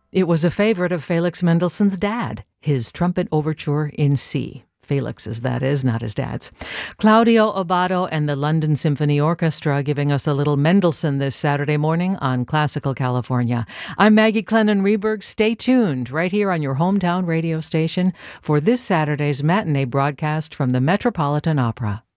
It was a favorite of Felix Mendelssohn's dad, his Trumpet Overture in C. Felix's, that is, not his dad's. Claudio Abbado and the London Symphony Orchestra giving us a little Mendelssohn this Saturday morning on Classical California. I'm Maggie Clennon-Reberg. Stay tuned right here on your hometown radio station for this Saturday's matinee broadcast from the Metropolitan Opera.